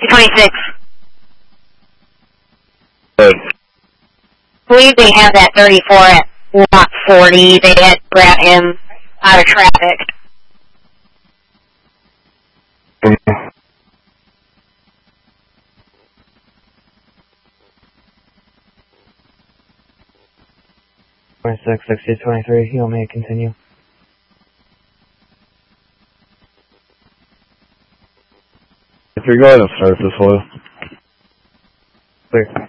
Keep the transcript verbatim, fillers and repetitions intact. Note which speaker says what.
Speaker 1: two twenty-six.
Speaker 2: Hey.
Speaker 1: I believe they have that thirty-four at lot forty. They had grabbed him out of traffic.
Speaker 2: Mm-hmm.
Speaker 3: twenty-six, sixty, twenty-three, you want me to continue?
Speaker 2: If you're going to start this one.
Speaker 3: Clear.